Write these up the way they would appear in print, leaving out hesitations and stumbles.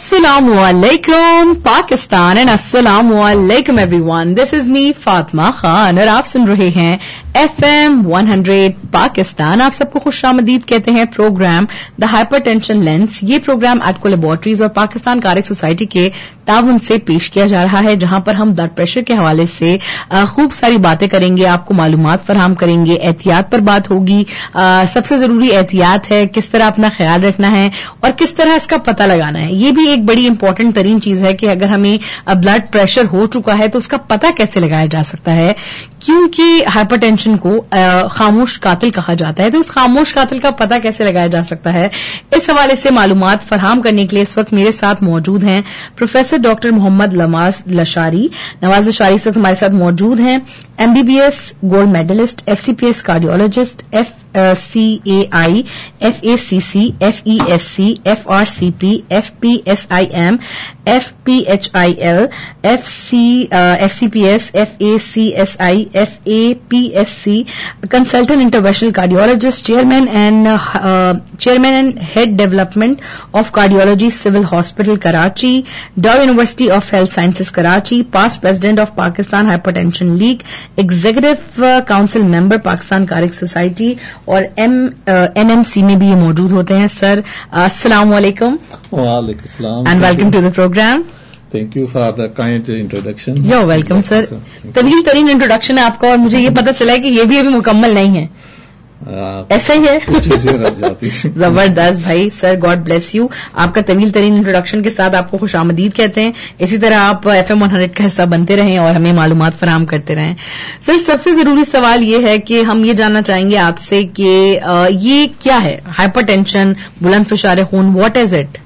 Assalamu alaikum Pakistan and Assalamu alaikum everyone. This is me Fatma Khan और आप सुन रहे हैं FM 100 पाकिस्तान. आप सबको खुशामदीद कहते हैं. प्रोग्राम द हाइपरटेंशन लेंस, ये प्रोग्राम एटको लेबोरेटरीज और पाकिस्तान कारक सोसाइटी के ताउन से पेश किया जा रहा है, जहां पर हम ब्लड प्रेशर के हवाले से खूब सारी बातें करेंगे, आपको मालूमात फराहम करेंगे, एहतियात पर बात होगी. सबसे जरूरी एहतियात है किस तरह अपना ख्याल रखना है और किस तरह इसका पता लगाना है. ये भी एक बड़ी इंपॉर्टेंट तरीन चीज है कि अगर हमें ब्लड प्रेशर हो चुका है तो उसका पता कैसे लगाया जा सकता है, क्योंकि हाइपरटेंशन को खामोश कातिल कहा जाता है. तो इस खामोश कातिल का पता कैसे लगाया जा सकता है, इस हवाले से मालूमात फराहम करने के लिए इस वक्त मेरे साथ मौजूद हैं प्रोफेसर डॉक्टर मोहम्मद नवाज लशारी. इस वक्त हमारे साथ मौजूद हैं. MBBS gold medallist, FCPS cardiologist, FCAI, FACC, FESC, FRCP, FPSIM, FPHIL, FCPS, FACSI, FAPSC, consultant interventional cardiologist, chairman and head development of cardiology civil hospital Karachi, Dow University of Health Sciences Karachi, past president of Pakistan Hypertension League, executive council member Pakistan कारक society और NMC में भी ये मौजूद होते हैं. Sir अस्सलाम वालेकुम. वालेकुम सलाम and welcome to the programme. Thank you for the kind introduction. You're welcome, sir. तवील तरीन इंट्रोडक्शन है आपका और मुझे ये पता चला है कि ये भी अभी मुकम्मल नहीं है. ऐसा ही है. जबरदस्त भाई. Sir God bless you. आपका तवील तरीन इंट्रोडक्शन के साथ आपको खुशामदीद कहते हैं. इसी तरह आप FM 100 का हिस्सा बनते रहें और हमें मालूमात फराहम करते रहें. सर सबसे जरूरी सवाल ये है कि हम ये जानना चाहेंगे आपसे कि ये क्या है हाइपरटेंशन, बुलंद फिशार खून, व्हाट इज इट?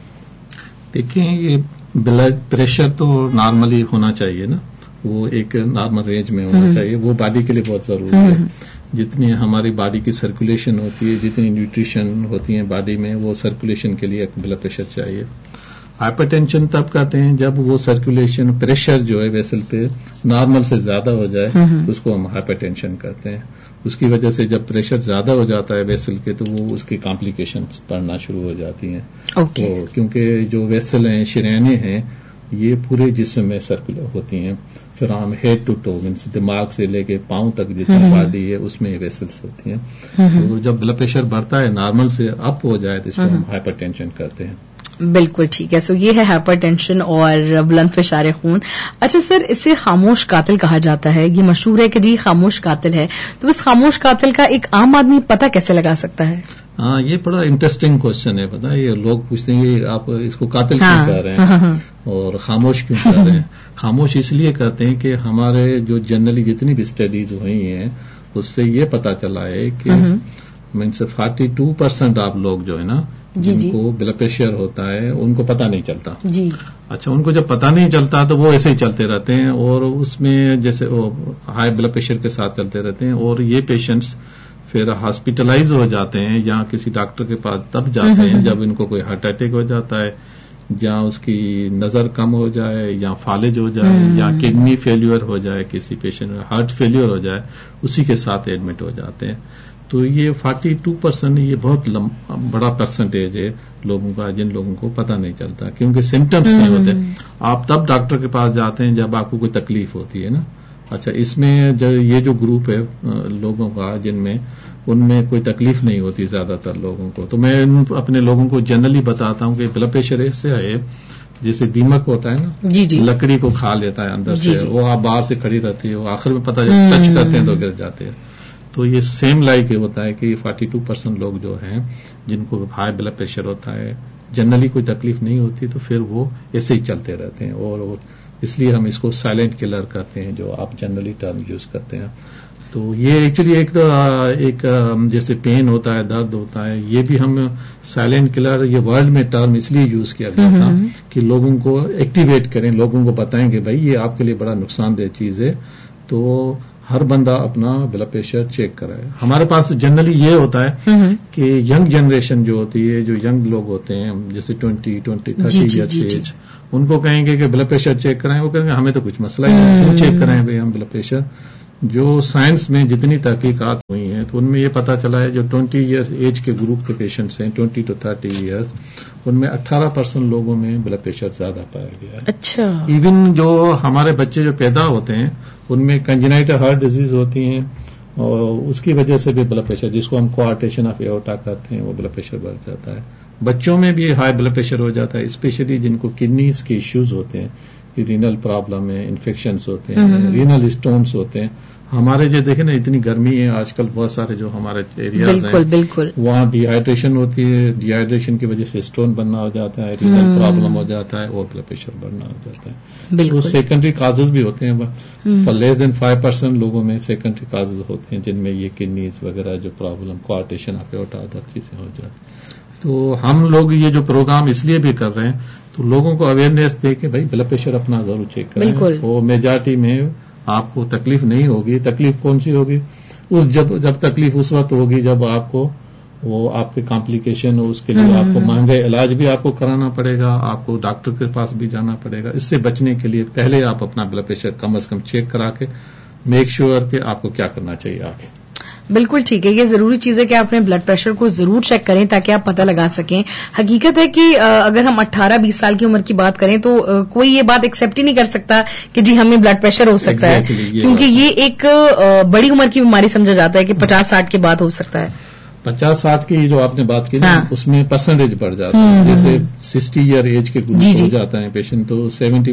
देखिए, ये ब्लड प्रेशर तो नॉर्मली होना चाहिए ना, वो एक नॉर्मल रेंज में होना चाहिए. वो बॉडी के लिए बहुत जरूरी है. जितनी हमारी बॉडी की सर्कुलेशन होती है, जितनी न्यूट्रिशन होती है बॉडी में, वो सर्कुलेशन के लिए ब्लड प्रेशर चाहिए. हाइपरटेंशन तब कहते हैं जब वो सर्कुलेशन प्रेशर जो है वेसल पे नॉर्मल से ज्यादा हो जाए, तो उसको हम हाइपरटेंशन कहते हैं. उसकी वजह से जब प्रेशर ज्यादा हो जाता है वेसल के, तो वो उसकी कॉम्प्लिकेशंस पड़ना शुरू हो जाती हैं. Okay. तो क्योंकि जो वेसल हैं, शरीयानें हैं, ये पूरे जिस्म में सर्कुलर होती हैं. फिर हम हेड टू टो मीन्स दिमाग से लेके पांव तक जितना बॉडी है उसमें वेसल्स होती हैं. तो जब ब्लड प्रेशर बढ़ता है नॉर्मल से अप हो जाए तो इसको हम हाइपरटेंशन कहते हैं. बिल्कुल ठीक है. सो ये है हाइपरटेंशन और बुलंद फिशार खून. अच्छा सर, इसे खामोश कातिल कहा जाता है. ये मशहूर है कि जी खामोश कातिल है. तो इस खामोश कातिल का एक आम आदमी पता कैसे लगा सकता है? हाँ, ये बड़ा इंटरेस्टिंग क्वेश्चन है. पता है, ये लोग पूछते हैं कि आप इसको कातिल क्यों कह रहे हैं और खामोश क्यों कह रहे हैं. खामोश इसलिए कहते हैं कि हमारे जो जनरली जितनी भी स्टडीज हुई हैं उससे ये पता चला है कि मीन्स 42% आप लोग जो है ना, जिनको ब्लड प्रेशर होता है उनको पता नहीं चलता जी. अच्छा, उनको जब पता नहीं चलता तो वो ऐसे ही चलते रहते हैं और उसमें जैसे वो हाई ब्लड प्रेशर के साथ चलते रहते हैं. और ये पेशेंट्स फिर हॉस्पिटलाइज हो जाते हैं या किसी डॉक्टर के पास तब जाते हैं जब इनको कोई हार्ट अटैक हो जाता है, या उसकी नजर कम हो जाए, या फालिज हो जाए, या किडनी फेल्यूर हो जाए, किसी पेशेंट में हार्ट फेल्यूर हो जाए, उसी के साथ एडमिट हो जाते हैं. तो ये 42% ये बहुत बड़ा परसेंटेज है लोगों का जिन लोगों को पता नहीं चलता, क्योंकि सिम्टम्स नहीं होते. आप तब डॉक्टर के पास जाते हैं जब आपको कोई तकलीफ होती है ना. अच्छा, इसमें ये जो ग्रुप है लोगों का जिनमें उनमें कोई तकलीफ नहीं होती ज्यादातर लोगों को, तो मैं अपने लोगों को जनरली बताता हूं कि ब्लड प्रेशर ऐसे है जैसे दीमक होता है ना, जी जी, लकड़ी को खा लेता है अंदर से. वो आप बाहर से खड़ी रहती है, वो आखिर में पता टच करते हैं तो गिर जाते हैं. तो ये सेम लाइक ये होता है कि 42% लोग जो हैं जिनको हाई ब्लड प्रेशर होता है, जनरली कोई तकलीफ नहीं होती, तो फिर वो ऐसे ही चलते रहते हैं. और इसलिए हम इसको साइलेंट किलर कहते हैं, जो आप जनरली टर्म यूज करते हैं. तो ये एक्चुअली एक जैसे पेन होता है, दर्द होता है, ये भी हम साइलेंट किलर ये वर्ल्ड में टर्म इसलिए यूज किया गया था कि लोगों को एक्टिवेट करें, लोगों को बताएं कि भाई ये आपके लिए बड़ा नुकसानदेह चीज है. तो हर बंदा अपना ब्लड प्रेशर चेक कराए. हमारे पास जनरली ये होता है कि यंग जनरेशन जो होती है, जो यंग लोग होते हैं जैसे 20-30 ईयर्स एज, उनको कहेंगे कि ब्लड प्रेशर चेक कराएं, वो कहेंगे हमें तो कुछ मसला ही नहीं, क्यों चेक कराएं भाई हम ब्लड प्रेशर. जो साइंस में जितनी तहकीकात हुई हैं ہیں تو ان میں یہ پتا چلا ہے جو 20 ایئر ایج کے گروپ کے پیشنٹس ہیں 20 to 30 ایئرس ان میں 18% لوگوں میں بلڈ پریشر زیادہ پایا گیا ہے. اچھا. ایون جو ہمارے بچے جو پیدا ہوتے ہیں ان میں کنجنائٹل ہارٹ ڈیزیز ہوتی ہیں اور اس کی وجہ سے بھی بلڈ پریشر جس کو ہم کوارٹیشن آف ایورٹا کہتے ہیں وہ بلڈ پریشر بڑھ جاتا ہے. بچوں میں بھی ہائی بلڈ پریشر ہو جاتا ہے اسپیشلی جن کو کڈنیز کے ایشوز ہوتے ہیں رینل پرابلم ہے انفیکشنز ہوتے ہیں رینل اسٹونز ہوتے ہیں. ہمارے جو دیکھیں نا اتنی گرمی ہے آج کل بہت سارے جو ہمارے ایریاز ہیں بالکل وہاں ڈی ہائیڈریشن ہوتی ہے ڈی ہائیڈریشن کی وجہ سے اسٹون بننا ہو جاتا ہے رینل پرابلم ہو جاتا ہے اور بلڈ پریشر بڑھنا ہو جاتا ہے. تو سیکنڈری کازز بھی ہوتے ہیں فار لیس دین 5% لوگوں میں سیکنڈری کازز ہوتے ہیں جن میں یہ کڈنیز وغیرہ جو پرابلم کوارٹیشن آف ایورٹا ادر چیزیں ہو جاتی ہیں. تو ہم لوگ یہ جو پروگرام اس لیے بھی کر رہے ہیں تو لوگوں کو اویئرنیس دے کہ بھائی بلڈ پریشر اپنا ضرور چیک کریں. وہ میجارٹی میں آپ کو تکلیف نہیں ہوگی. تکلیف کون سی ہوگی جب تکلیف اس وقت ہوگی جب آپ کو وہ آپ کے کمپلیکیشن ہو اس کے لیے آپ کو مہنگے علاج بھی آپ کو کرانا پڑے گا آپ کو ڈاکٹر کے پاس بھی جانا پڑے گا. اس سے بچنے کے لیے پہلے آپ اپنا بلڈ پریشر کم از کم چیک کرا کے میک شیور کہ آپ کو کیا کرنا چاہیے آگے. بالکل ٹھیک ہے. یہ ضروری چیز ہے کہ آپ اپنے بلڈ پریشر کو ضرور چیک کریں تاکہ آپ پتہ لگا سکیں. حقیقت ہے کہ اگر ہم 18-20 سال کی عمر کی بات کریں تو کوئی یہ بات ایکسپٹ ہی نہیں کر سکتا کہ جی ہمیں بلڈ پریشر ہو سکتا ہے کیونکہ یہ ایک بڑی عمر کی بیماری سمجھا جاتا ہے کہ 50-60 کے بعد ہو سکتا ہے. 50-60 کی جو آپ نے بات کی نا اس میں پرسنٹیج بڑھ جاتا ہے. جیسے 60 ایئر ایج کے گروپ ہو جاتا ہے پیشنٹ تو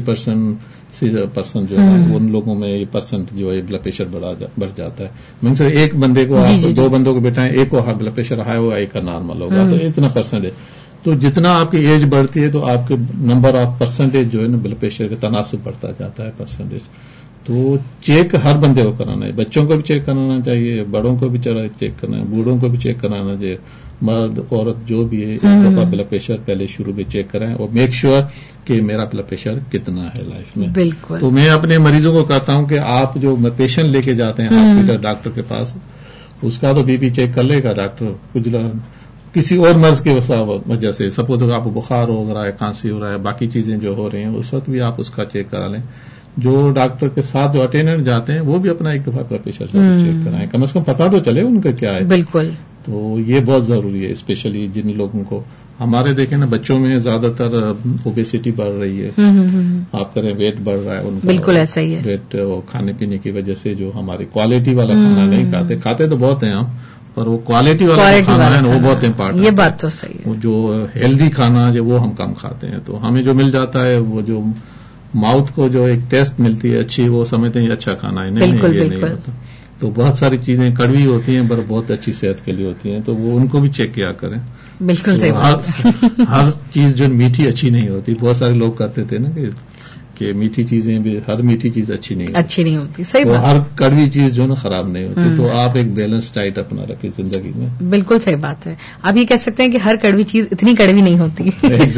70% جو ہے ان لوگوں میں یہ پرسنٹ جو ہے بلڈ پریشر بڑھ جاتا ہے. من سے ایک بندے کو آپ 2 بندوں کو بیٹھائیں ایک کو بلڈ پریشر ہائی ہوگا ایک کا نارمل ہوگا تو اتنا پرسنٹیج. تو جتنا آپ کی ایج بڑھتی ہے تو آپ کے نمبر آف پرسنٹیج جو ہے نا بلڈ پریشر کا تناسب بڑھتا جاتا ہے پرسنٹیج. تو چیک ہر بندے کو کرانا ہے. بچوں کو بھی چیک کرانا چاہیے بڑوں کو بھی چیک کرنا ہے بوڑھوں کو بھی چیک کرانا چاہیے مرد عورت جو بھی ہے ایک دفعہ بلڈ پریشر پہلے شروع میں چیک کریں اور میک شیور کہ میرا بلڈ پریشر کتنا ہے لائف میں. بالکل. تو میں اپنے مریضوں کو کہتا ہوں کہ آپ جو پیشنٹ لے کے جاتے ہیں ہاسپٹل ڈاکٹر کے پاس اس کا تو بی پی چیک کر لے گا ڈاکٹر کچھ کسی اور مرض کی وجہ سے سپوز آپ کو بخار ہو رہا ہے کھانسی ہو رہا ہے باقی چیزیں جو ہو رہی ہیں اس وقت بھی آپ اس کا چیک کرا لیں. جو ڈاکٹر کے ساتھ جو اٹینڈنٹ جاتے ہیں وہ بھی اپنا ایک دفعہ بلڈ پریشر چیک کرائیں کم از کم پتا تو چلے ان کا کیا ہے. بالکل. تو یہ بہت ضروری ہے اسپیشلی جن لوگوں کو ہمارے دیکھیں نا بچوں میں زیادہ تر اوبیسٹی بڑھ رہی ہے آپ کریں ویٹ بڑھ رہا ہے ان کا. بالکل ایسا ہی ہے. ویٹ کھانے پینے کی وجہ سے جو ہماری کوالٹی والا کھانا نہیں کھاتے تو بہت ہیں ہم پر وہ کوالٹی والا کھانا ہے نا وہ بہت امپارٹنٹ. یہ بات تو صحیح ہے. جو ہیلدی کھانا جو وہ ہم کم کھاتے ہیں تو ہمیں جو مل جاتا ہے وہ جو ماؤتھ کو جو ایک ٹیسٹ ملتی ہے اچھی وہ سمجھتے ہیں اچھا کھانا ہے نہیں نہیں ہوتا. تو بہت ساری چیزیں کڑوی ہوتی ہیں پر بہت اچھی صحت کے لیے ہوتی ہیں تو وہ ان کو بھی چیک کیا کریں. بالکل صحیح. ہر چیز جو میٹھی اچھی نہیں ہوتی بہت سارے لوگ کہتے تھے نا کہ میٹھی چیزیں بھی ہر میٹھی چیز اچھی نہیں ہوتی. صحیح بات. ہر کڑوی چیز جو نا خراب نہیں ہوتی تو آپ ایک بیلنس ڈائٹ اپنا رکھیں زندگی میں. بالکل صحیح بات ہے. آپ یہ کہہ سکتے ہیں کہ ہر کڑوی چیز اتنی کڑوی نہیں ہوتی.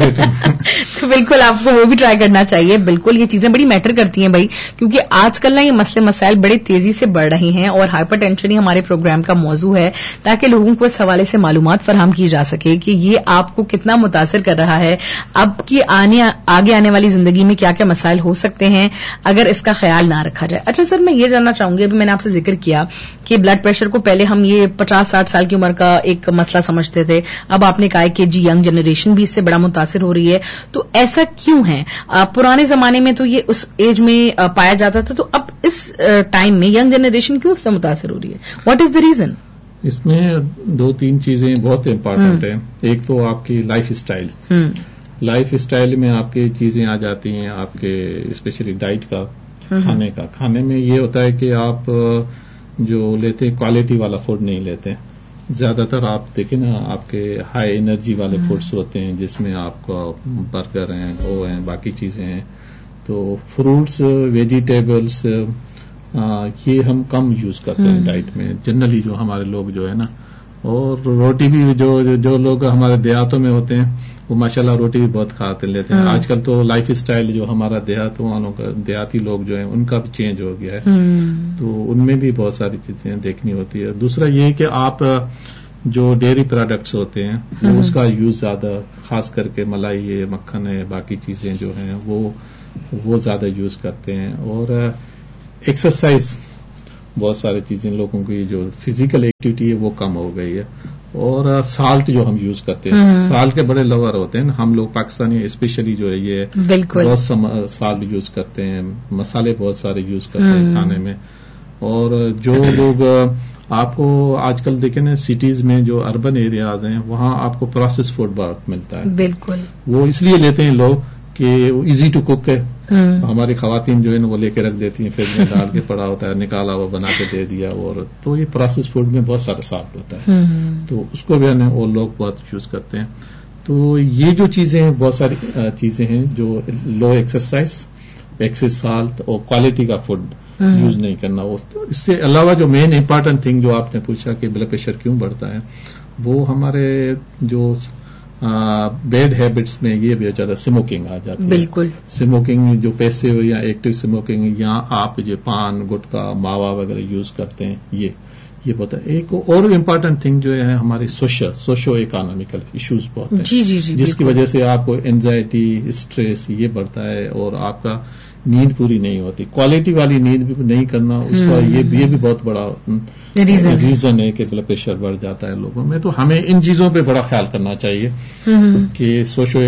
تو بالکل آپ کو وہ بھی ٹرائی کرنا چاہیے. بالکل یہ چیزیں بڑی میٹر کرتی ہیں بھائی کیونکہ آج کل نا یہ مسئلے مسائل بڑے تیزی سے بڑھ رہے ہیں اور ہائپر ٹینشن ہی ہمارے پروگرام کا موضوع ہے تاکہ لوگوں کو اس حوالے سے معلومات فراہم کی جا سکے کہ یہ آپ کو کتنا متاثر کر رہا ہے اب کی آگے آنے والی زندگی میں کیا کیا مسائل ہو سکتے ہیں اگر اس کا خیال نہ رکھا جائے. اچھا سر میں یہ جاننا چاہوں گی ابھی میں نے آپ سے ذکر کیا کہ بلڈ پریشر کو پہلے ہم یہ 50-60 سال کی عمر کا ایک مسئلہ سمجھتے تھے اب آپ نے کہا کہ جی ینگ جنریشن بھی اس سے بڑا متاثر ہو رہی ہے تو ایسا کیوں ہے؟ پرانے زمانے میں تو یہ اس ایج میں پایا جاتا تھا تو اب اس ٹائم میں ینگ جنریشن کیوں اس سے متاثر ہو رہی ہے؟ What is the reason? اس میں 2-3 چیزیں بہت امپارٹنٹ ہیں. ایک تو آپ کی لائف اسٹائل میں آپ کی چیزیں آ جاتی ہیں آپ کے اسپیشلی ڈائٹ کا کھانے میں یہ ہوتا ہے کہ آپ جو لیتے ہیں کوالٹی والا فوڈ نہیں لیتے. زیادہ تر آپ دیکھیں نا آپ کے ہائی انرجی والے فوڈس ہوتے ہیں جس میں آپ کا برگر ہیں وہ ہیں باقی چیزیں ہیں. تو فروٹس ویجیٹیبلس یہ ہم کم یوز کرتے ہیں ڈائٹ میں جنرلی جو ہمارے لوگ جو ہے نا. اور روٹی بھی جو لوگ ہمارے دیہاتوں میں ہوتے ہیں وہ ماشاءاللہ روٹی بھی بہت کھاتے لیتے ہیں. آج کل تو لائف اسٹائل جو ہمارا دیہاتوں والوں کا دیہاتی لوگ جو ہیں ان کا بھی چینج ہو گیا ہے تو ان میں بھی بہت ساری چیزیں دیکھنی ہوتی ہے. دوسرا یہ کہ آپ جو ڈیری پروڈکٹس ہوتے ہیں اس کا یوز زیادہ خاص کر کے ملائی ہے مکھن ہے باقی چیزیں جو ہیں وہ زیادہ یوز کرتے ہیں. اور ایکسرسائز بہت ساری چیزیں لوگوں کی جو فزیکل ایکٹیویٹی ہے وہ کم ہو گئی ہے. اور سالٹ جو ہم یوز کرتے ہیں, سالٹ کے بڑے لور ہوتے ہیں ہم لوگ پاکستانی اسپیشلی جو ہے یہ بہت سالٹ یوز کرتے ہیں, مسالے بہت سارے یوز کرتے ہیں کھانے میں. اور جو لوگ آپ کو آج کل دیکھیں نا سٹیز میں جو اربن ایریاز ہیں وہاں آپ کو پروسیس فوڈ بہت ملتا ہے. بالکل وہ اس لیے لیتے ہیں لوگ کہ ایزی ٹو کوک ہے. ہماری خواتین جو ہے نا وہ لے کے رکھ دیتی ہیں, فریج میں ڈال کے پڑا ہوتا ہے, نکالا وہ بنا کے دے دیا. اور تو یہ پروسیس فوڈ میں بہت سارا سالٹ ہوتا ہے, تو اس کو بھی ہے نا وہ لوگ بہت یوز کرتے ہیں. تو یہ جو چیزیں ہیں بہت ساری چیزیں ہیں جو لو ایکسیس سالٹ اور کوالٹی کا فوڈ یوز نہیں کرنا. اس سے علاوہ جو مین امپارٹنٹ تھنگ جو آپ نے پوچھا کہ بلڈ پریشر کیوں بڑھتا ہے, وہ ہمارے جو بیڈ ہیبٹس میں یہ بھی زیادہ اسموکنگ آ جاتی ہے. بالکل اسموکنگ جو پیسیو یا ایکٹیو اسموکنگ, یا آپ جو پان گٹکا ماوا وغیرہ یوز کرتے ہیں یہ بہت ہے. ایک اور امپارٹنٹ تھنگ جو ہے ہماری سوشو اکانومیکل ایشوز بہت ہیں, جی جس کی وجہ سے آپ کو اینزائٹی اسٹریس یہ بڑھتا ہے, اور آپ کا نیند پوری نہیں ہوتی. کوالٹی والی نیند بھی نہیں کرنا, اس کا یہ بھی بہت بڑا ریزن ہے کہ بلڈ پریشر بڑھ جاتا ہے لوگوں میں. تو ہمیں ان چیزوں پہ بڑا خیال کرنا چاہیے کہ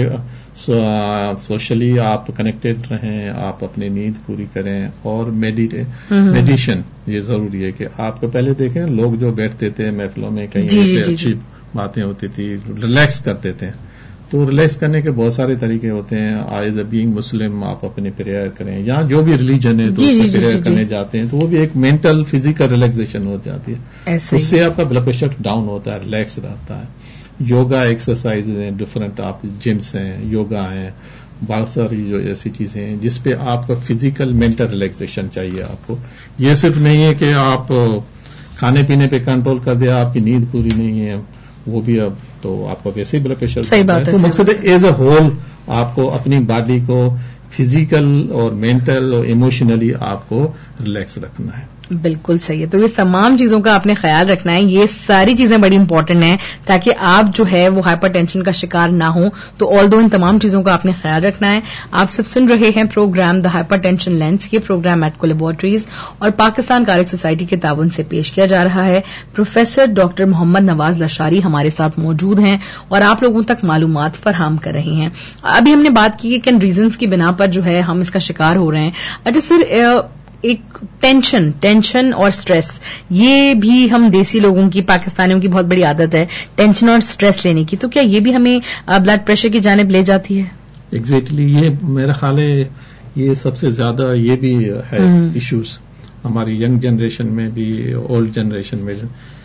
سوشلی آپ کنیکٹڈ رہیں, آپ اپنی نیند پوری کریں. اور میڈیشن یہ ضروری ہے کہ آپ کو پہلے دیکھیں لوگ جو بیٹھتے تھے محفلوں میں کہیں ایسے اچھی باتیں ہوتی تھی, ریلیکس کرتے تھے. تو ریلیکس کرنے کے بہت سارے طریقے ہوتے ہیں. ایز اے بینگ مسلم آپ اپنی پریئر کریں, یا جو بھی ریلیجن ہے تو اس سے پریئر کرنے جاتے ہیں, تو وہ بھی ایک مینٹل فزیکل ریلیکسیشن ہو جاتی ہے. اس سے آپ کا بلڈ پریشر ڈاؤن ہوتا ہے, ریلیکس رہتا ہے. یوگا ایکسرسائز ہیں ڈفرنٹ, آپ جمس ہیں, یوگا ہیں, بہت ساری جو ایسی چیزیں ہیں جس پہ آپ کا فزیکل مینٹل ریلیکسیشن چاہیے آپ کو. یہ صرف نہیں ہے کہ آپ کھانے پینے پہ کنٹرول کر دیا, آپ کی نیند پوری نہیں ہے, وہ بھی اب تو آپ کو ویسے ہی بلڈ پریشر. صحیح بات ہے. تو مقصد ہے ایز اے ہول آپ کو اپنی باڈی کو فزیکل اور مینٹل اور ایموشنلی آپ کو ریلیکس رکھنا ہے. بالکل صحیح ہے. تو یہ تمام چیزوں کا آپ نے خیال رکھنا ہے. یہ ساری چیزیں بڑی امپورٹنٹ ہیں تاکہ آپ جو ہے وہ ہائپر ٹینشن کا شکار نہ ہوں. تو آلدو ان تمام چیزوں کا آپ نے خیال رکھنا ہے. آپ سب سن رہے ہیں پروگرام دا ہائپر ٹینشن لینس. یہ پروگرام میڈکو لیبارٹریز اور پاکستان کارڈ سوسائٹی کے تعاون سے پیش کیا جا رہا ہے. پروفیسر ڈاکٹر محمد نواز لشاری ہمارے ساتھ موجود ہیں اور آپ لوگوں تک معلومات فراہم کر رہے ہیں. ابھی ہم نے بات کی کہ کن ریزنز کی بنا پر جو ہے ہم اس کا شکار ہو رہے ہیں. اچھا سر, ایک ٹینشن اور سٹریس, یہ بھی ہم دیسی لوگوں کی, پاکستانیوں کی بہت بڑی عادت ہے ٹینشن اور سٹریس لینے کی. تو کیا یہ بھی ہمیں بلڈ پریشر کی جانب لے جاتی ہے؟ ایگزیکٹلی. یہ میرا خیال ہے یہ سب سے زیادہ یہ بھی ہے ایشوز ہماری ینگ جنریشن میں بھی, اولڈ جنریشن میں,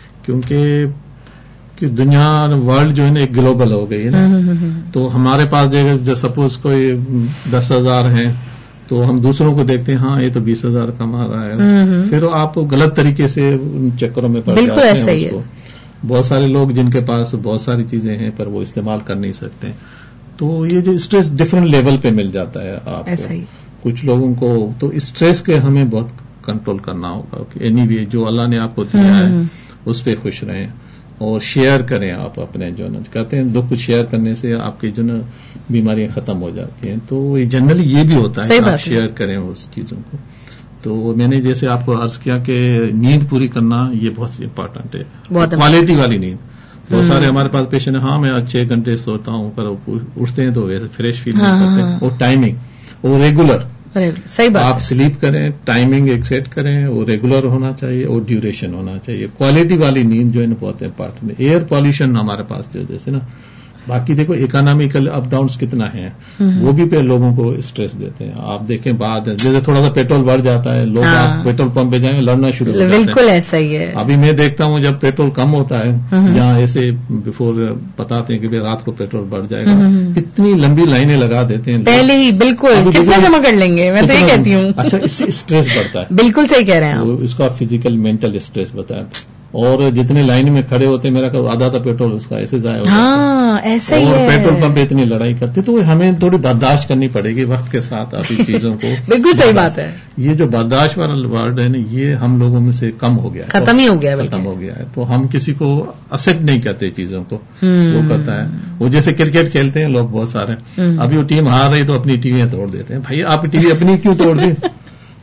کیونکہ دنیا ورلڈ جو ہے نا ایک گلوبل ہو گئی ہے نا. تو ہمارے پاس جو سپوز کوئی 10,000 ہیں تو ہم دوسروں کو دیکھتے ہیں, ہاں یہ تو 20,000 کما رہا ہے, پھر آپ غلط طریقے سے ان چکروں میں پڑ جاتے ہیں. اس کو بہت سارے لوگ جن کے پاس بہت ساری چیزیں ہیں پر وہ استعمال کر نہیں سکتے, تو یہ جو اسٹریس ڈفرنٹ لیول پہ مل جاتا ہے آپ کو. کچھ لوگوں کو تو اسٹریس کے ہمیں بہت کنٹرول کرنا ہوگا کہ اینی وے جو اللہ نے آپ کو دیا ہے اس پہ خوش رہیں اور شیئر کریں. آپ اپنے جو نا کہتے ہیں دکھ شیئر کرنے سے آپ کی جو نا بیماریاں ختم ہو جاتی ہیں. تو جنرلی یہ بھی ہوتا ہے کہ آپ شیئر کریں اس چیزوں کو. تو میں نے جیسے آپ کو عرض کیا کہ نیند پوری کرنا یہ بہت امپارٹنٹ ہے, کوالٹی والی نیند. بہت سارے ہمارے پاس پیشنٹ ہیں, ہاں میں 6 گھنٹے سوتا ہوں پر اٹھتے ہیں تو ویسے فریش فیل نہیں کرتے. اور ٹائمنگ اور ریگولر, صحیح بات, آپ سلیپ کریں, ٹائمنگ ایک سیٹ کریں, وہ ریگولر ہونا چاہیے اور ڈیوریشن ہونا چاہیے. کوالٹی والی نیند جو ہے نا بہت امپارٹنٹ ہے. ایئر پالوشن ہمارے پاس جو جیسے نا, باقی دیکھو اکنامیکل اپ ڈاؤنس کتنا ہیں, وہ بھی پہ لوگوں کو اسٹریس دیتے ہیں. آپ دیکھیں بعد جیسے تھوڑا سا پیٹرول بڑھ جاتا ہے, لوگ آپ پیٹرول پمپ پہ جائیں لڑنا شروع ہو جاتے ہیں. بالکل ایسا ہی ہے. ابھی میں دیکھتا ہوں جب پیٹرول کم ہوتا ہے یہاں ایسے بفور بتاتے ہیں کہ رات کو پیٹرول بڑھ جائے گا, اتنی لمبی لائنیں لگا دیتے ہیں پہلے ہی. بالکل کتنا جمع کر لیں گے, میں تو یہ کہتی ہوں. اچھا, اس سے اسٹریس بڑھتا ہے. بالکل صحیح کہہ رہے ہیں. اس کا فزیکل مینٹل اسٹریس بتایا. اور جتنے لائن میں کھڑے ہوتے ہیں میرا آدھا پیٹرول اس کا ایسے ضائع ہوتا ہے. ایسا ہی اور پیٹرول پمپ اتنی لڑائی کرتے, تو ہمیں تھوڑی برداشت کرنی پڑے گی وقت کے ساتھ آپ ان چیزوں کو. بالکل صحیح بات ہے. یہ جو برداشت والا ورڈ ہے نا, یہ ہم لوگوں میں سے کم ہو گیا ہے, ختم ہی ہو گیا ہے. تو ہم کسی کو ایکسپٹ نہیں کرتے چیزوں کو. وہ کرتا ہے وہ جیسے کرکٹ کھیلتے ہیں لوگ بہت سارے, ابھی وہ ٹیم ہار رہی تو اپنی ٹی ویاں توڑ دیتے ہیں. بھائی آپ ٹی وی اپنی کیوں توڑ دیں,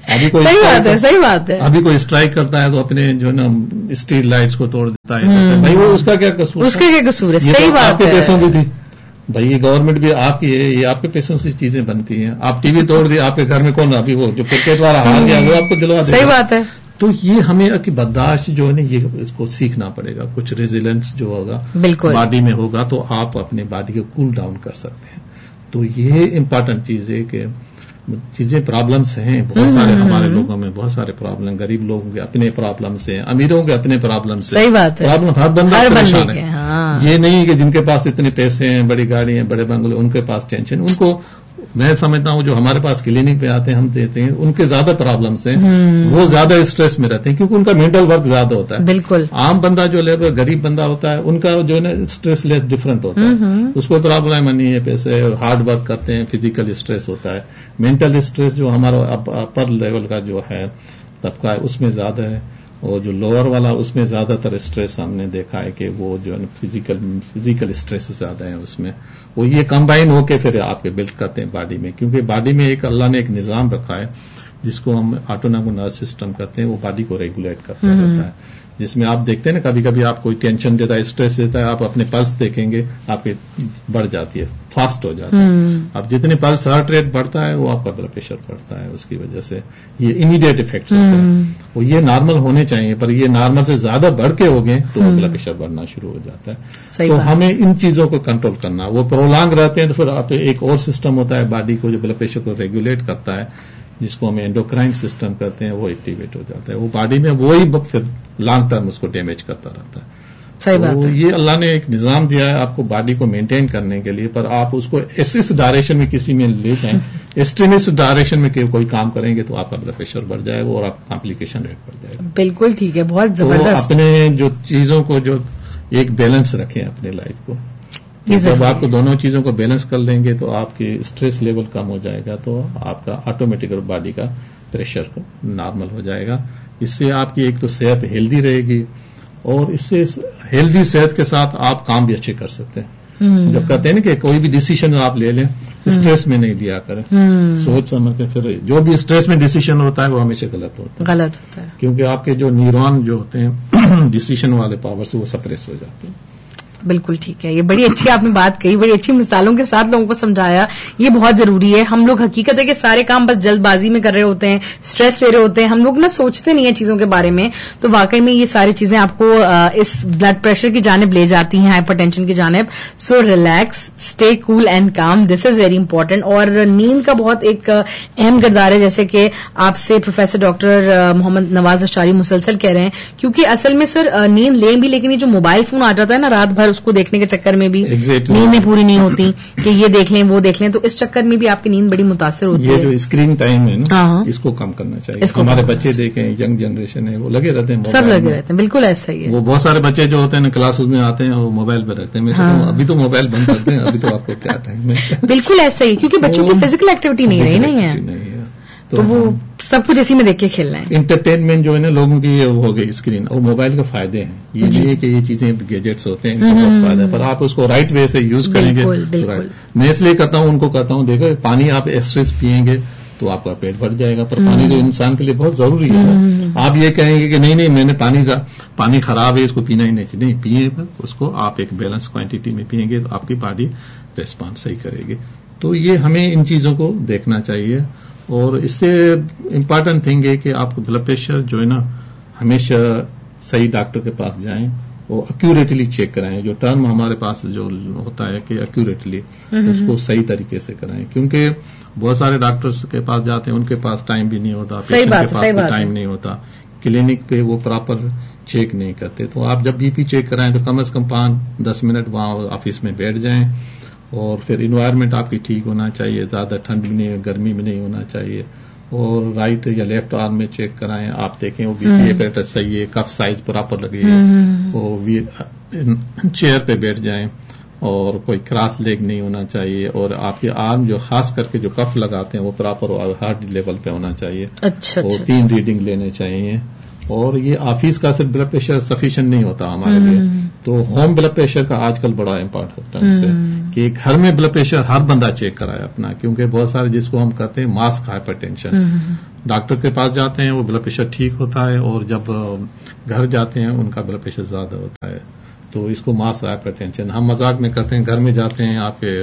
ابھی کوئی صحیح بات ہے. ابھی کوئی اسٹرائک کرتا ہے تو اپنے جو ہے نا اسٹریٹ لائٹس کو توڑ دیتا ہے. بھائی وہ اس کا کیا قصور؟ اس کا کیا قصور ہے؟ صحیح بات ہے. آپ کے پیسوں کی تھی بھائی، یہ گورنمنٹ بھی آپ کی ہے، یہ آپ کے پیسوں سے چیزیں بنتی ہیں. آپ ٹی وی توڑ دی، آپ کے گھر میں کون ابھی وہ جو کرکٹ والا ہار گیا وہ آپ کو دلوا دے. صحیح بات ہے. تو یہ ہمیں کی برداشت جو ہے نا یہ اس کو سیکھنا پڑے گا. کچھ ریزیلنس جو ہوگا بالکل باڈی میں ہوگا تو آپ اپنے باڈی کو کول ڈاؤن کر سکتے ہیں. تو یہ امپارٹنٹ چیز ہے کہ چیزیں پرابلمس ہیں بہت سارے ہمارے لوگوں میں، بہت سارے پرابلم، غریب لوگوں کے اپنے پرابلمس ہیں، امیروں کے اپنے پرابلمس ہیں. صحیح بات ہے. پرابلم ہر بندہ پریشان ہے. ہاں. یہ نہیں کہ جن کے پاس اتنے پیسے ہیں، بڑی گاڑی ہیں، بڑے بنگلے، ان کے پاس ٹینشن. ان کو میں سمجھتا ہوں جو ہمارے پاس کلینک پہ آتے ہیں ہم دیتے ہیں ان کے زیادہ پرابلمس ہیں، وہ زیادہ اسٹریس میں رہتے ہیں کیونکہ ان کا مینٹل ورک زیادہ ہوتا ہے. بالکل. عام بندہ جو لیبر غریب بندہ ہوتا ہے ان کا جو ہے نا اسٹریس لیس ڈفرنٹ ہوتا ہے. اس کو پرابلم نہیں ہے، پیسے ہارڈ ورک کرتے ہیں، فزیکل اسٹریس ہوتا ہے. مینٹل اسٹریس جو ہمارا اپر لیول کا جو ہے طبقہ ہے اس میں زیادہ ہے، اور جو لوور والا اس میں زیادہ تر اسٹریس ہم نے دیکھا ہے کہ وہ جو ہے فزیکل اسٹریس زیادہ ہیں اس میں. وہ یہ کمبائن ہو کے پھر آپ کے بلڈ کرتے ہیں باڈی میں، کیونکہ باڈی میں ایک اللہ نے ایک نظام رکھا ہے جس کو ہم آٹونومک نروس سسٹم کرتے ہیں. وہ باڈی کو ریگولیٹ کرتا رہتا ہے، جس میں آپ دیکھتے ہیں نا کبھی کبھی آپ کوئی ٹینشن دیتا ہے، اسٹریس دیتا ہے، آپ اپنے پلس دیکھیں گے آپ کی بڑھ جاتی ہے، فاسٹ ہو جاتا ہے. اب جتنے پلس ہارٹ ریٹ بڑھتا ہے وہ آپ کا بلڈ پریشر بڑھتا ہے. اس کی وجہ سے یہ امیڈیٹ افیکٹس ہوتے ہیں. وہ یہ نارمل ہونے چاہیے، پر یہ نارمل سے زیادہ بڑھ کے ہو گئے تو بلڈ پریشر بڑھنا شروع ہو جاتا ہے. تو ہمیں ان چیزوں کو کنٹرول کرنا. وہ پرولانگ رہتے ہیں تو پھر آپ ایک اور سسٹم ہوتا ہے باڈی کو جو بلڈ پریشر کو ریگولیٹ کرتا ہے، جس کو ہم اینڈوکرائن سسٹم کہتے ہیں، وہ ایکٹیویٹ ہو جاتا ہے. وہ باڈی میں وہی پھر لانگ ٹرم اس کو ڈیمیج کرتا رہتا ہے. صحیح بات ہے. یہ اللہ نے ایک نظام دیا ہے آپ کو باڈی کو مینٹین کرنے کے لیے، پر آپ اس کو ایس ڈائریکشن میں کسی میں لے جائیں، ایکسٹریمسٹ ڈائریکشن میں کوئی کام کریں گے تو آپ کا بلڈ پریشر بڑھ جائے گا اور آپ کا کمپلیکیشن ریٹ بڑھ جائے گا. بالکل ٹھیک ہے، بہت زبردست. تو اپنے جو چیزوں کو جو ایک بیلنس رکھیں اپنے لائف کو. جب آپ کو دونوں چیزوں کو بیلنس کر لیں گے تو آپ کی اسٹریس لیول کم ہو جائے گا، تو آپ کا آٹومیٹک باڈی کا پریشر نارمل ہو جائے گا. اس سے آپ کی ایک تو صحت ہیلدی رہے گی، اور اس سے ہیلدی صحت کے ساتھ آپ کام بھی اچھے کر سکتے ہیں. جب کہتے ہیں نا کہ کوئی بھی ڈیسیشن آپ لے لیں اسٹریس میں نہیں لیا کریں، سوچ سمجھ کے. پھر جو بھی اسٹریس میں ڈیسیشن ہوتا ہے وہ ہمیشہ غلط ہوتا ہے، کیونکہ آپ کے جو نیورون جو ہوتے ہیں ڈیسیشن والے پاور سے وہ سپریس ہو جاتے ہیں. بالکل ٹھیک ہے. یہ بڑی اچھی آپ نے بات کہی، بڑی اچھی مثالوں کے ساتھ لوگوں کو سمجھایا. یہ بہت ضروری ہے. ہم لوگ حقیقت ہے کہ سارے کام بس جلد بازی میں کر رہے ہوتے ہیں، اسٹریس لے رہے ہوتے ہیں، ہم لوگ نہ سوچتے نہیں ہیں چیزوں کے بارے میں. تو واقعی میں یہ ساری چیزیں آپ کو اس بلڈ پریشر کی جانب لے جاتی ہیں، ہائپر ٹینشن کی جانب. سو relax, stay cool and com, this is very important. اور نیند کا بہت ایک اہم کردار ہے، جیسے کہ آپ سے پروفیسر ڈاکٹر محمد نواز اشاری مسلسل کہہ رہے ہیں. کیونکہ اصل میں سر نیند لیں بھی، لیکن یہ جو موبائل فون آ جاتا ہے نا رات بھر، اس کو دیکھنے کے چکر میں بھی نیندیں پوری نہیں ہوتی کہ یہ دیکھ لیں وہ دیکھ لیں. تو اس چکر میں بھی آپ کی نیند بڑی متاثر ہوتی ہے. یہ جو اسکرین ٹائم ہے نا اس کو کم کرنا چاہیے. ہمارے بچے دیکھیں، ینگ جنریشن ہے، وہ لگے رہتے ہیں، سب لگے رہتے ہیں. بالکل ایسا ہی ہے. وہ بہت سارے بچے جو ہوتے ہیں کلاس میں آتے ہیں وہ موبائل پہ رکھتے ہیں. ابھی تو موبائل بند کرتے ہیں، ابھی تو آپ کو کیا ٹائم ہے. بالکل ایسا ہی، کیونکہ بچوں کی فزیکل ایکٹیویٹی نہیں رہی نہیں ہے، تو وہ سب کچھ اسی میں دیکھ کے کھیل رہے ہیں. انٹرٹینمنٹ جو ہے نا لوگوں کی ہو گئی اسکرین، اور موبائل کے فائدے ہیں. یہ نہیں ہے کہ یہ چیزیں گیجٹس ہوتے ہیں، ان کا بہت فائدہ ہے، پر آپ اس کو رائٹ وے سے یوز کریں گے. میں اس لیے کہتا ہوں، ان کو کہتا ہوں دیکھو پانی آپ ایکسٹریس پیئیں گے تو آپ کا پیٹ بھر جائے گا، پر پانی تو انسان کے لیے بہت ضروری ہے. آپ یہ کہیں گے کہ نہیں میں نے پانی خراب ہے اس کو پینا ہی نہیں پیئے، اس کو آپ ایک بیلنس کوانٹٹی میں پیئیں گے تو آپ کی باڈی ریسپانس صحیح کرے گی. تو یہ ہمیں ان چیزوں کو دیکھنا چاہیے. اور اس سے امپارٹنٹ تھنگ ہے کہ آپ کو بلڈ پریشر جو ہے نا ہمیشہ صحیح ڈاکٹر کے پاس جائیں، وہ ایکوریٹلی چیک کرائیں. جو ٹرم ہمارے پاس جو ہوتا ہے کہ ایکوریٹلی، اس کو صحیح طریقے سے کرائیں. کیونکہ بہت سارے ڈاکٹرز کے پاس جاتے ہیں، ان کے پاس ٹائم بھی نہیں ہوتا، پیشنٹ کے پاس بھی ٹائم نہیں ہوتا، کلینک پہ وہ پراپر چیک نہیں کرتے. تو آپ جب بی پی چیک کرائیں تو کم از کم 5-10 منٹ وہاں آفس میں بیٹھ جائیں. اور پھر انوائرمنٹ آپ کی ٹھیک ہونا چاہیے، زیادہ ٹھنڈ بھی نہیں، گرمی بھی نہیں ہونا چاہیے. اور رائٹ یا لیفٹ آرم میں چیک کرائیں، آپ دیکھیں وہ بی پی ایپیٹس صحیح ہے، کف سائز پراپر لگی ہے، وہ چیئر پہ بیٹھ جائیں، اور کوئی کراس لیگ نہیں ہونا چاہیے. اور آپ کے آرم جو خاص کر کے جو کف لگاتے ہیں وہ پراپر ہارڈ لیول پہ ہونا چاہیے. اور 3 ریڈنگ لینے چاہیے. اور یہ آفس کا صرف بلڈ پریشر سفیشینٹ نہیں ہوتا ہمارے لیے. تو ہوم بلڈ پریشر کا آج کل بڑا امپورٹنس ہے کہ گھر میں بلڈ پریشر ہر بندہ چیک کرائے اپنا, کیونکہ بہت سارے جس کو ہم کہتے ہیں ماسک ہائپر ٹینشن, ڈاکٹر کے پاس جاتے ہیں وہ بلڈ پریشر ٹھیک ہوتا ہے, اور جب گھر جاتے ہیں ان کا بلڈ پریشر زیادہ ہوتا ہے. تو اس کو ماسک ہائپر ٹینشن ہم مذاق میں کرتے ہیں. گھر میں جاتے ہیں آپ کے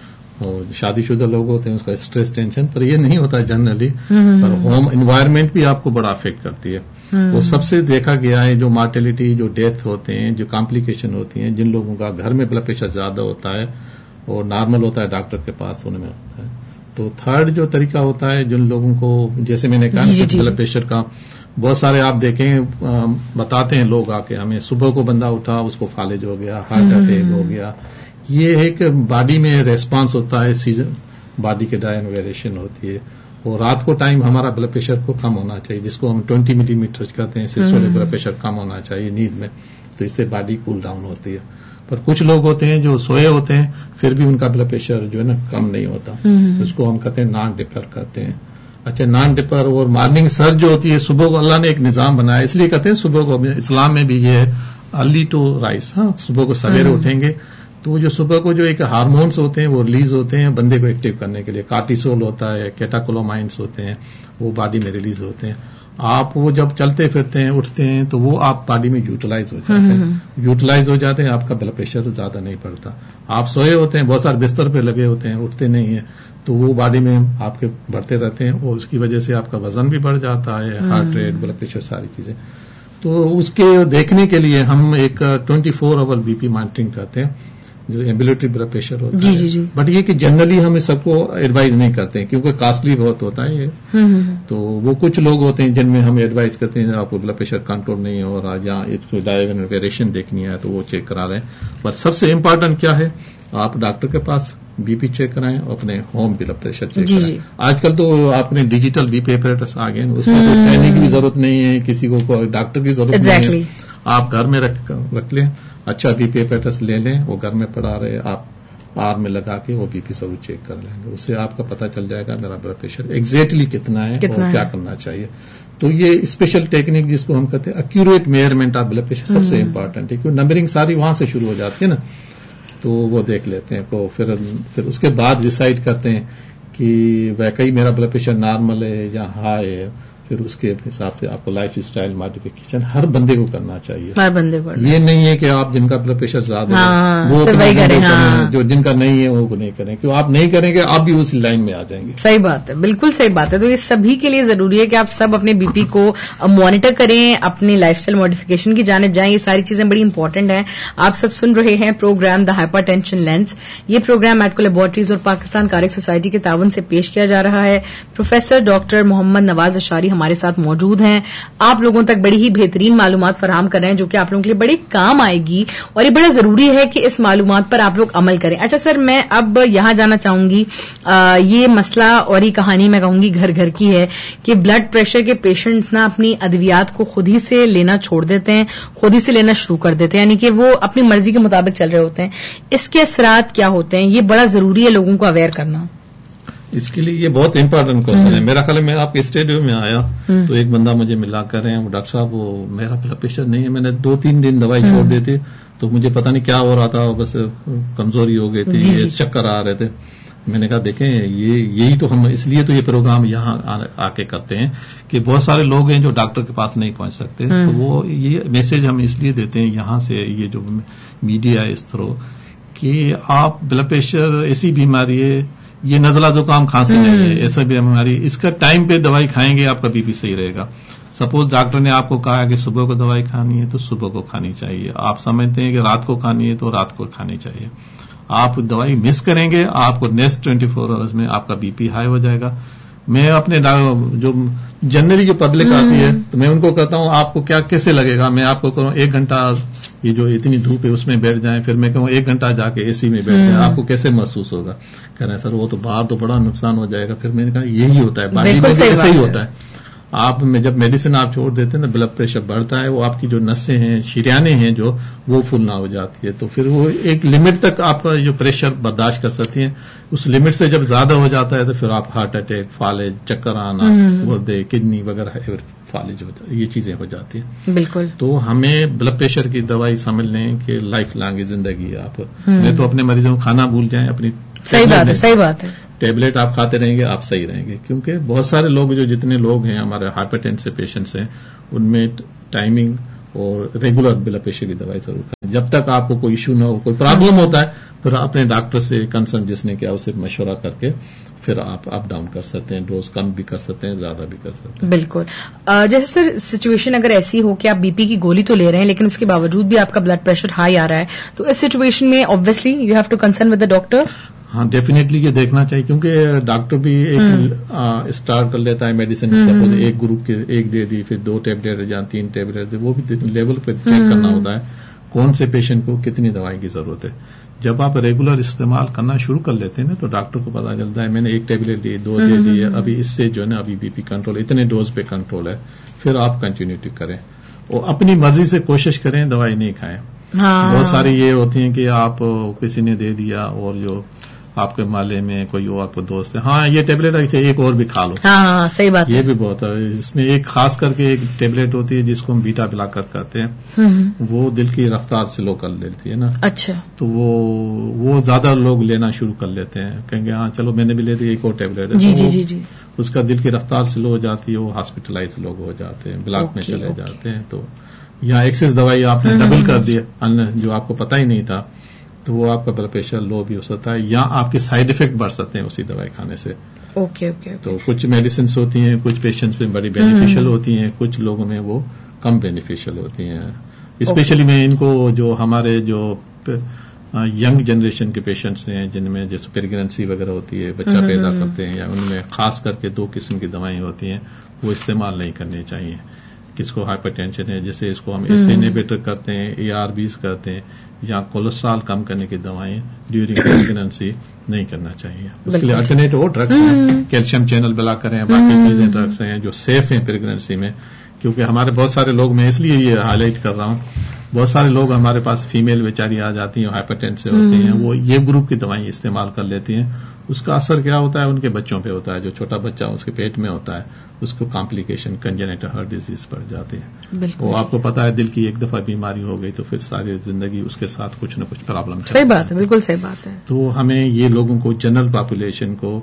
شادی شدہ لوگ ہوتے ہیں اس کا اسٹریس ٹینشن, پر یہ نہیں ہوتا ہے جنرلی. پر ہوم انوائرمنٹ بھی آپ کو بڑا افیکٹ کرتی ہے. وہ سب سے دیکھا گیا ہے جو مارٹیلٹی, جو ڈیتھ ہوتے ہیں, جو کمپلیکیشن ہوتی ہیں, جن لوگوں کا گھر میں بلڈ پریشر زیادہ ہوتا ہے اور نارمل ہوتا ہے ڈاکٹر کے پاس ان میں ہوتا ہے. تو تھرڈ جو طریقہ ہوتا ہے جن لوگوں کو, جیسے میں نے کہا بلڈ پریشر کا بہت سارے آپ دیکھیں بتاتے ہیں لوگ آ کے ہمیں, صبح کو بندہ اٹھا اس کو فالج ہو گیا, ہارٹ اٹیک ہو گیا. یہ ایک باڈی میں ریسپانس ہوتا ہے, سیزن باڈی کے ڈائن ویریشن ہوتی ہے. اور رات کو ٹائم ہمارا بلڈ پریشر کو کم ہونا چاہیے, جس کو ہم 20 ملی میٹر کہتے ہیں سسٹولک بلڈ پریشر کم ہونا چاہیے نیند میں, تو اس سے باڈی کول ڈاؤن ہوتی ہے. پر کچھ لوگ ہوتے ہیں جو سوئے ہوتے ہیں پھر بھی ان کا بلڈ پریشر جو ہے نا کم نہیں ہوتا, اس کو ہم کہتے ہیں نان ڈپر کہتے ہیں. اچھا, نان ڈپر اور مارننگ سرج جو ہوتی ہے صبح کو اللہ نے ایک نظام بنایا, اس لیے کہتے ہیں صبح کو, اسلام میں بھی یہ ہے ارلی ٹو رائز. ہاں, صبح کو سویرے اٹھیں گے تو جو صبح کو جو ایک ہارمونس ہوتے ہیں وہ ریلیز ہوتے ہیں بندے کو ایکٹیو کرنے کے لیے. کارٹیسول ہوتا ہے, کیٹاکولومائنس ہوتے ہیں, وہ باڈی میں ریلیز ہوتے ہیں. آپ وہ جب چلتے پھرتے ہیں اٹھتے ہیں تو وہ آپ باڈی میں یوٹیلائز ہو جاتے ہیں. یوٹیلائز ہو جاتے ہیں, آپ کا بلڈ پریشر زیادہ نہیں پڑتا. آپ سوئے ہوتے ہیں, بہت سارے بستر پہ لگے ہوتے ہیں, اٹھتے نہیں ہیں, تو وہ باڈی میں آپ کے بڑھتے رہتے ہیں اور اس کی وجہ سے آپ کا وزن بھی بڑھ جاتا ہے, ہارٹ ریٹ, بلڈ پریشر, ساری چیزیں. تو اس کے دیکھنے کے لیے ہم ایک 24 آور بی پی مانیٹرنگ کرتے ہیں جو ایمبولیٹری بلڈ پریشر ہوتا ہے. بٹ یہ کہ جنرلی ہم سب کو ایڈوائز نہیں کرتے ہیں کیونکہ کاسٹلی بہت ہوتا ہے یہ. تو وہ کچھ لوگ ہوتے ہیں جن میں ہم ایڈوائز کرتے ہیں آپ کو بلڈ پریشر کنٹرول نہیں ہو رہا یا ڈائگنل ویریشن دیکھنی ہے تو وہ چیک کرا رہے ہیں. پر سب سے امپورٹنٹ کیا ہے, آپ ڈاکٹر کے پاس بی پی چیک کرائیں, اپنے ہوم بلڈ پریشر چیک کرائیں. آج کل تو آپ نے ڈیجیٹل بی پی ایپریٹس آ گئے, اس میں کوئی ٹریننگ کی بھی ضرورت نہیں ہے, کسی کو ڈاکٹر کی ضرورت نہیں ہے. آپ گھر میں رکھ لیں, اچھا بی پی ایپریٹس لے لیں, وہ گھر میں پڑا رہے, آپ آر میں لگا کے وہ بی پی ضرور چیک کر لیں گے. اس سے آپ کا پتہ چل جائے گا میرا بلڈ پریشر ایگزیکٹلی کتنا ہے اور کیا کرنا چاہیے. تو یہ اسپیشل ٹیکنیک جس کو ہم کہتے ہیں accurate measurement of blood pressure سب سے امپورٹنٹ ہے, کیونکہ نمبرنگ ساری وہاں سے شروع ہو جاتی ہے نا. تو وہ دیکھ لیتے ہیں کو پھر اس کے بعد ڈیسائیڈ کرتے ہیں کہ واقعی میرا بلڈ پریشر نارمل ہے یا ہائی ہے. پھر اس کے حساب سے آپ کو لائف اسٹائل ماڈیفکیشن ہر بندے کو کرنا چاہیے. ہر بندے کو, یہ نہیں ہے کہ آپ جن کا بلڈ پریشر زیادہ ہے وہ کریں, جو جن کا نہیں ہے وہ نہیں کریں, کیوں آپ نہیں کریں گے آپ بھی اسی لائن میں آ جائیں گے. صحیح بات ہے, بالکل صحیح بات ہے. تو یہ سبھی کے لیے ضروری ہے کہ آپ سب اپنے بی پی کو مانیٹر کریں, اپنی لائف اسٹائل ماڈیفکیشن کی جانب جائیں. یہ ساری چیزیں بڑی امپورٹنٹ ہیں. آپ سب سن رہے ہیں پروگرام دا ہائپر ٹینشن لینس. یہ پروگرام میڈیکل لیبارٹریز اور پاکستان کارڈک سوسائٹی کے تعاون سے پیش کیا جا رہا ہے. پروفیسر ڈاکٹر محمد نواز اشاری ہمارے ساتھ موجود ہیں. آپ لوگوں تک بڑی ہی بہترین معلومات فراہم کر رہے ہیں جو کہ آپ لوگوں کے لیے بڑی کام آئے گی, اور یہ بڑا ضروری ہے کہ اس معلومات پر آپ لوگ عمل کریں. اچھا سر, میں اب یہاں جانا چاہوں گی, یہ مسئلہ اور یہ کہانی میں کہوں گی گھر گھر کی ہے کہ بلڈ پریشر کے پیشنٹس نا اپنی ادویات کو خود ہی سے لینا چھوڑ دیتے ہیں, خود ہی سے لینا شروع کر دیتے ہیں, یعنی کہ وہ اپنی مرضی کے مطابق چل رہے ہوتے ہیں. اس کے اثرات کیا ہوتے ہیں, یہ بڑا ضروری ہے لوگوں کو اویئر کرنا. اس کے لیے یہ بہت امپورٹنٹ کوشچن ہے. میرا خیال ہے میں آپ کے اسٹوڈیو میں آیا تو ایک بندہ مجھے ملا کر رہے ہیں, وہ ڈاکٹر صاحب وہ میرا بلڈ پریشر نہیں ہے, میں نے 2-3 دن دوائی چھوڑ دی تھی تو مجھے پتہ نہیں کیا ہو رہا تھا, بس کمزوری ہو گئی تھی, چکر آ رہے تھے. میں نے کہا دیکھیں یہی تو ہم اس لیے تو یہ پروگرام یہاں آ کے کرتے ہیں کہ بہت سارے لوگ ہیں جو ڈاکٹر کے پاس نہیں پہنچ سکتے, تو وہ یہ میسج ہم اس لیے دیتے ہیں یہاں سے, یہ جو میڈیا ہے اس طرح کہ آپ بلڈ پریشر ایسی بیماری ہے, یہ نزلہ زکام کھانسی نہیں ہے, ایسا بھی بیماری, اس کا ٹائم پہ دوائی کھائیں گے آپ کا بی پی صحیح رہے گا. سپوز ڈاکٹر نے آپ کو کہا کہ صبح کو دوائی کھانی ہے تو صبح کو کھانی چاہیے, آپ سمجھتے ہیں کہ رات کو کھانی ہے تو رات کو کھانی چاہیے. آپ دوائی مس کریں گے آپ کو نیکسٹ 24 آورز میں آپ کا بی پی ہائی ہو جائے گا. میں اپنے جو جنرلی جو پبلک آتی ہے تو میں ان کو کہتا ہوں آپ کو کیا کیسے لگے گا, میں آپ کو کہوں 1 گھنٹہ یہ جو اتنی دھوپ ہے اس میں بیٹھ جائیں, پھر میں کہوں 1 گھنٹہ جا کے اے سی میں بیٹھ جائیں, آپ کو کیسے محسوس ہوگا. کہہ رہے ہیں سر وہ تو باہر تو بڑا نقصان ہو جائے گا. پھر میں نے کہا یہی ہوتا ہے, باڈی میں ایسے ہی ہوتا ہے. آپ جب میڈیسن آپ چھوڑ دیتے ہیں نا بلڈ پریشر بڑھتا ہے, وہ آپ کی جو نسیں ہیں شریانیں ہیں جو وہ پھولنا ہو جاتی ہے, تو پھر وہ ایک لمٹ تک آپ کا جو پریشر برداشت کر سکتی ہیں, اس لمٹ سے جب زیادہ ہو جاتا ہے تو پھر آپ ہارٹ اٹیک, فالج, چکر آنا, گردے, کڈنی وغیرہ فالج ہو جاتی, یہ چیزیں ہو جاتی ہیں. بالکل. تو ہمیں بلڈ پریشر کی دوائی سمجھ لیں کہ لائف لانگ زندگی ہے. آپ میں تو اپنے مریضوں کو کھانا بھول جائیں, اپنی صحیح بات ہے, ٹیبلٹ آپ کھاتے رہیں گے آپ صحیح رہیں گے, کیونکہ بہت سارے لوگ جتنے لوگ ہیں ہمارے ہائپرٹینسو پیشنٹس ہیں ان میں ٹائمنگ اور ریگولر بلڈ پریشر کی دوائی ضرور کھائیں. جب تک آپ کو کوئی ایشو نہ ہو, کوئی پرابلم ہوتا ہے پھر اپنے ڈاکٹر سے کنسرن جس نے کیا اسے مشورہ کر کے پھر آپ اپ ڈاؤن کر سکتے ہیں, ڈوز کم بھی کر سکتے ہیں, زیادہ بھی کر سکتے ہیں. بالکل. جیسے سر سچویشن اگر ایسی ہو کہ آپ بی پی کی گولی تو لے رہے ہیں لیکن اس کے باوجود بھی آپ کا بلڈ پریشر ہائی آ رہا ہے, تو اس سچویشن میں obviously you have to concern with the doctor. ہاں ڈیفینیٹلی یہ دیکھنا چاہیے, کیونکہ ڈاکٹر بھی ایک اسٹارٹ کر لیتا ہے میڈیسن, ایک گروپ کے ایک دے دی, پھر 2 ٹیبلٹ یا 3 ٹیبلٹ, وہ بھی لیول پہ چیک کرنا ہوتا ہے کون سے پیشنٹ کو کتنی دوائی کی ضرورت ہے. جب آپ ریگولر استعمال کرنا شروع کر لیتے ہیں نا تو ڈاکٹر کو پتا چلتا ہے میں نے 1 ٹیبلٹ دی, 2 دے دی ہے, ابھی اس سے جو ہے نا ابھی بی پی کنٹرول, اتنے ڈوز پہ کنٹرول ہے, پھر آپ کنٹینیو کریں اور اپنی مرضی سے کوشش کریں دوائی نہیں کھائیں. بہت ساری یہ ہوتی ہیں کہ آپ کسی نے دے دیا اور جو آپ کے محلے میں کوئی اور آپ کو دوست ہے, ہاں یہ ٹیبلٹ ایک اور بھی کھا لو. ہاں صحیح بات, یہ بھی بہت ہے. اس میں ایک خاص کر کے ایک ٹیبلٹ ہوتی ہے جس کو ہم بیٹا بلاکر کہتے ہیں, وہ دل کی رفتار سلو کر لیتی ہے نا. اچھا. تو وہ زیادہ لوگ لینا شروع کر لیتے ہیں, کہیں گے ہاں چلو میں نے بھی لے دی, ایک اور ٹیبلٹ ہے. جی. اس کا دل کی رفتار سلو ہو جاتی ہے, وہ ہاسپٹلائز لوگ ہو جاتے ہیں, بلاک میں چلے جاتے ہیں. تو یہاں ایکسس دوائی آپ نے ڈبل کر دی جو آپ کو پتا ہی نہیں تھا, تو وہ آپ کا بلڈ پریشر لو بھی ہو سکتا ہے, یا آپ کے سائڈ افیکٹ بڑھ سکتے ہیں اسی دوائی کھانے سے. اوکے. تو کچھ میڈیسنس ہوتی ہیں کچھ پیشنٹس میں بڑی بینیفیشل ہوتی ہیں, کچھ لوگوں میں وہ کم بینیفیشل ہوتی ہیں. اسپیشلی میں ان کو جو ہمارے جو ینگ جنریشن کے پیشنٹس ہیں جن میں جیسے پریگننسی وغیرہ ہوتی ہے, بچہ پیدا کرتے ہیں, یا ان میں خاص کر کے 2 قسم کی دوائیں ہوتی ہیں وہ استعمال نہیں کرنی چاہیے. کس کو ہائپر ٹینشن ہے, جیسے اس کو ہم ایس انہیبیٹر کرتے ہیں, ARBs کرتے ہیں, یا کولیسٹرول کم کرنے کی دوائیں ڈیورنگ پریگننسی نہیں کرنا چاہیے. اس کے لیے الٹرنیٹو اور ڈرگس ہیں, کیلشیم چینل بلاکر ہیں, باقی چیزیں ڈرگس ہیں جو سیف ہیں پریگننسی میں. کیونکہ ہمارے بہت سارے لوگ, میں اس لیے یہ ہائی لائٹ کر رہا ہوں, بہت سارے لوگ ہمارے پاس فیمیل بیچاری آ جاتی ہیں ہائپر ٹینشن ہوتی ہیں, وہ یہ گروپ کی دوائیں استعمال کر لیتی ہیں. اس کا اثر کیا ہوتا ہے, ان کے بچوں پہ ہوتا ہے, جو چھوٹا بچہ اس کے پیٹ میں ہوتا ہے اس کو کمپلیکیشن کنجنیٹل ہارٹ ڈیزیز پڑ جاتی ہے. وہ آپ کو پتا ہے دل کی ایک دفعہ بیماری ہو گئی تو پھر ساری زندگی اس کے ساتھ کچھ نہ کچھ پرابلم. صحیح بات ہے, بالکل صحیح بات ہے. تو ہمیں یہ لوگوں کو, جنرل پاپولیشن کو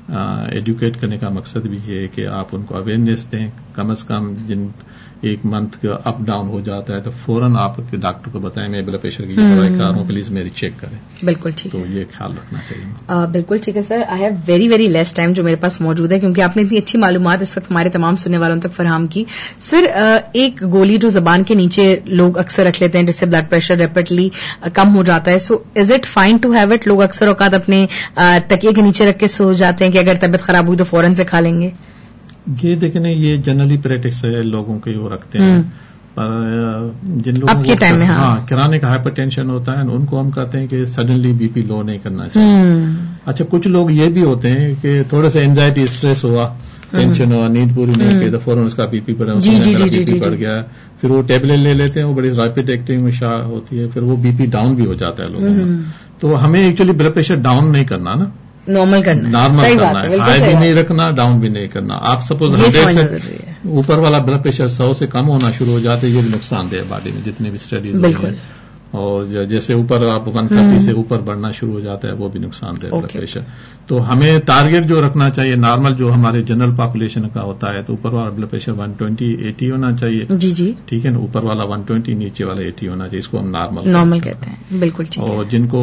ایڈوکیٹ کرنے کا مقصد بھی یہ ہے کہ آپ ان کو اویئرنیس دیں. کم از کم جن 1 منتھ کا اپ ڈاؤن ہو جاتا ہے تو فوراً آپ کے ڈاکٹر کو بتائیں میں بلڈ پریشر کی دوائی کھا رہا ہوں, پلیز میری چیک کریں. بالکل ٹھیک ہے, تو یہ خیال رکھنا چاہیے. بالکل ٹھیک ہے سر. I have very very less time جو میرے پاس موجود ہے, کیونکہ آپ نے اتنی اچھی معلومات اس وقت ہمارے تمام سننے والوں تک فراہم کی. سر ایک گولی جو زبان کے نیچے لوگ اکثر رکھ لیتے ہیں جس سے بلڈ پریشر ریپڈلی کم ہو جاتا ہے, سو is it fine to have it? لوگ اکثر اوقات اپنے تکیے کے نیچے رکھ کے سو جاتے ہیں کہ اگر طبیعت خراب ہوئی تو فوراً سے کھا لیں گے. یہ دیکھیں یہ جنرلی پریکٹس ہے لوگوں کے, وہ رکھتے ہیں. پر جن لوگوں کو کرانے کا ہائپر ٹینشن ہوتا ہے ان کو ہم کہتے ہیں کہ سڈنلی بی پی لو نہیں کرنا چاہیے. اچھا کچھ لوگ یہ بھی ہوتے ہیں کہ تھوڑا سا اینزائٹی, اسٹریس ہوا, ٹینشن ہوا, نیند پوری نہیں کی تو فوراً اس کا بی پی بڑھ گیا, پھر وہ ٹیبلٹ لے لیتے ہیں, وہ بڑی ریپڈ ایکٹنگ میں شاع ہوتی ہے, پھر وہ بی پی ڈاؤن بھی ہو جاتا ہے لوگوں میں. تو ہمیں ایکچولی بلڈ پریشر ڈاؤن نہیں کرنا نا, نارمل کرنا ہے, ہائی بھی نہیں رکھنا, ڈاؤن بھی نہیں کرنا. آپ سپوز 100 سے اوپر والا بلڈ پریشر 100 سے کم ہونا شروع ہو جاتے, یہ بھی نقصان دہ باڈی میں, جتنے بھی اسٹڈیز ہوئی ہیں. اور جیسے اوپر آپ 130 سے اوپر بڑھنا شروع ہو جاتا ہے وہ بھی نقصان دہ بلڈ پریشر. تو ہمیں ٹارگیٹ جو رکھنا چاہیے نارمل جو ہمارے جنرل پاپولیشن کا ہوتا ہے, تو اوپر والا بلڈ پریشر 120/80 ہونا چاہیے. جی ٹھیک ہے نا, اوپر والا 120, نیچے والا 80 ہونا چاہیے. اس کو ہم نارمل کہتے ہیں. بالکل ٹھیک. اور جن کو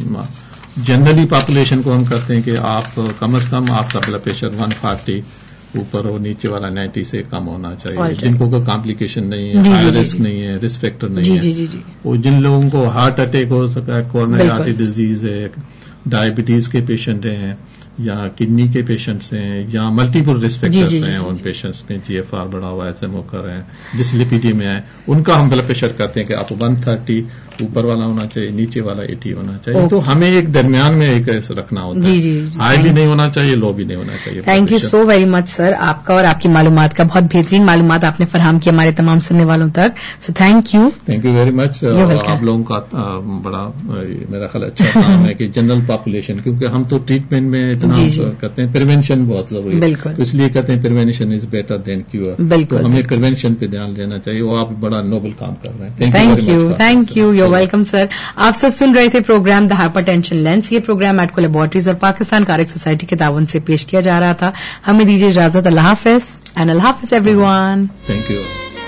جنرلی پاپولیشن کو ہم کہتے ہیں کہ آپ کم از کم آپ کا بلڈ پریشر 140 اوپر اور نیچے والا 90 سے کم ہونا چاہیے. جن کو کوئی کمپلیکیشن نہیں ہے, ہائی رسک نہیں ہے, رسک فیکٹر نہیں ہے, اور جن لوگوں کو ہارٹ اٹیک ہو سکتا ہے, کورونری آرٹری ڈیزیز ہے, ڈائبٹیز کے پیشنٹ ہیں, یا کڈنی کے پیشنٹس ہیں, یا ملٹیپل رسک فیکٹرس ہیں ان پیشنٹس میں, GFR بڑھا ہوا ہے, SMO کر رہے ہیں, ڈسلیپیڈیم میں ہے, ان کا ہم بلڈ پریشر کرتے ہیں کہ آپ 130 اوپر والا ہونا چاہیے, نیچے والا 80 ہونا چاہیے. تو ہمیں ایک درمیان میں ایک رکھنا ہوتا ہے. جی ہائی بھی نہیں ہونا چاہیے, لو بھی نہیں ہونا چاہیے. Thank you so very much سر, آپ کا اور آپ کی معلومات کا, بہت بہترین معلومات آپ نے فراہم کی ہمارے تمام سننے والوں تک. So thank you very much. آپ لوگوں کا بڑا میرا خیال اچھا کام ہے کہ جنرل پاپولیشن, کیونکہ ہم تو ٹریٹمنٹ میں اتنا کرتے ہیں, پریونشن بہت ضروری ہے. بالکل, اس لیے کہتے ہیں prevention is better than cure. بالکل, ہمیں پریونشن پہ دھیان دینا چاہیے. وہ آپ بڑا نوبل کام کر رہے ہیں. Thank you, you welcome sir. آپ سب سن رہے تھے پروگرام دا ہائپر ٹینشن لینس. یہ پروگرام میڈیکو لیبارٹریز اور پاکستان کارڈک سوسائٹی کے تعاون سے پیش کیا جا رہا تھا. ہمیں دیجیے اجازت. اللہ حافظ اینڈ اللہ حافظ every one. Thank you.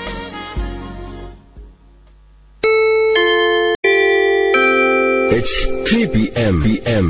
It's 3 p.m.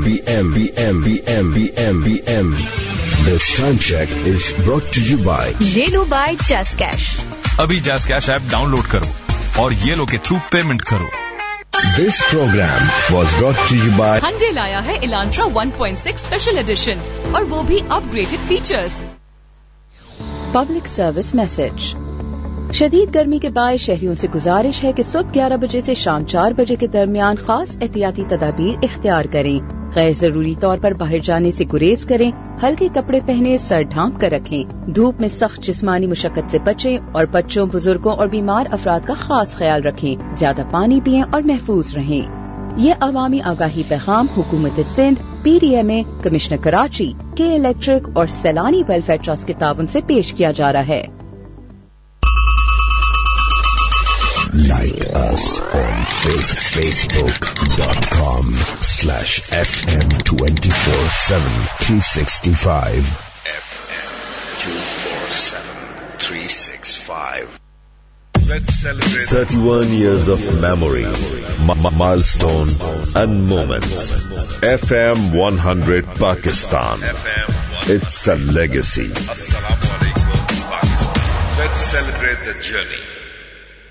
This time check is brought to you by Lelo by Just Cash. ابھی Just Cash app down load کرو اور Yelo کے تھرو پیمنٹ کرو. This program was brought to you by Hyundai لایا ہے Elantra 1.6 special edition اور وہ بھی اپ graded features. Public service message. شدید گرمی کے باعث شہریوں سے گزارش ہے کہ صبح 11 بجے سے شام 4 بجے کے درمیان خاص احتیاطی تدابیر اختیار کریں. غیر ضروری طور پر باہر جانے سے گریز کریں. ہلکے کپڑے پہنے, سر ڈھانپ کر رکھیں. دھوپ میں سخت جسمانی مشقت سے بچیں اور بچوں, بزرگوں اور بیمار افراد کا خاص خیال رکھیں. زیادہ پانی پئیں اور محفوظ رہیں. یہ عوامی آگاہی پیغام حکومت سندھ, PDMA, کمشنر کراچی, کے الیکٹرک اور سیلانی ویلفیئر ٹرسٹ کے تعاون سے پیش کیا جا رہا ہے. Like us on Facebook.com/FM247 365. FM247 365. Let's celebrate 31 years of memories, milestone and moments. FM 100 Pakistan. It's a legacy. Assalamu alaikum, Pakistan. Let's celebrate the journey.